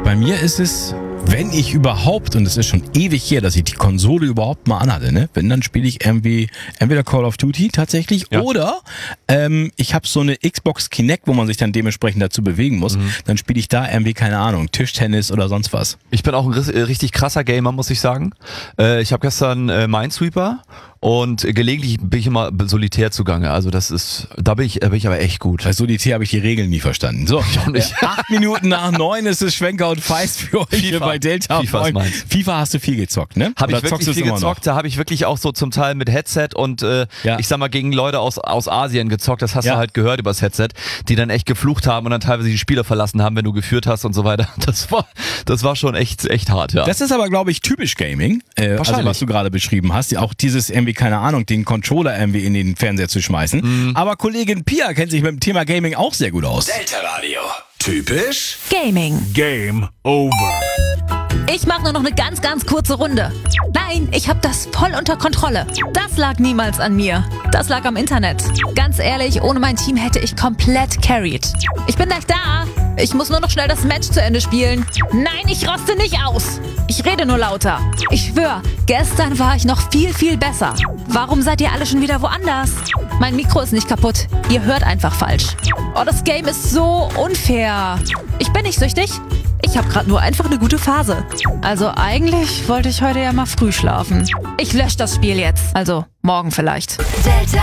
Bei mir ist es, wenn ich überhaupt, und es ist schon ewig her, dass ich die Konsole überhaupt mal anhatte, ne? Wenn, dann spiele ich irgendwie entweder Call of Duty tatsächlich oder ich habe so eine Xbox Kinect, wo man sich dann dementsprechend dazu bewegen muss. Dann spiele ich da irgendwie, keine Ahnung, Tischtennis oder sonst was. Ich bin auch ein richtig krasser Gamer, muss ich sagen. Ich habe gestern Minesweeper und gelegentlich bin ich immer solitär zugange. Also da bin ich aber echt gut. Bei Solitär habe ich die Regeln nie verstanden. So, 8 Minuten nach 9 ist es Schwenker und Feist für euch hier bei Delta. FIFA hast du viel gezockt, ne? Habe ich wirklich viel gezockt. Da habe ich wirklich auch so zum Teil mit Headset und ich sag mal gegen Leute aus Asien gezockt. Das hast du halt gehört übers Headset, die dann echt geflucht haben und dann teilweise die Spieler verlassen haben, wenn du geführt hast und so weiter. Das war schon echt hart, ja. Das ist aber, glaube ich, typisch Gaming. Also was du gerade beschrieben hast. Auch dieses irgendwie, keine Ahnung, den Controller irgendwie in den Fernseher zu schmeißen. Aber Kollegin Pia kennt sich mit dem Thema Gaming auch sehr gut aus. Delta Radio. Typisch Gaming. Game over. Ich mache nur noch eine ganz, ganz kurze Runde. Nein, ich habe das voll unter Kontrolle. Das lag niemals an mir. Das lag am Internet. Ganz ehrlich, ohne mein Team hätte ich komplett carried. Ich bin gleich da. Ich muss nur noch schnell das Match zu Ende spielen. Nein, ich raste nicht aus. Ich rede nur lauter. Ich schwör, gestern war ich noch viel, viel besser. Warum seid ihr alle schon wieder woanders? Mein Mikro ist nicht kaputt. Ihr hört einfach falsch. Oh, das Game ist so unfair. Ich bin nicht süchtig. Ich habe gerade nur einfach eine gute Phase. Also eigentlich wollte ich heute ja mal früh schlafen. Ich lösche das Spiel jetzt. Also morgen vielleicht. Delta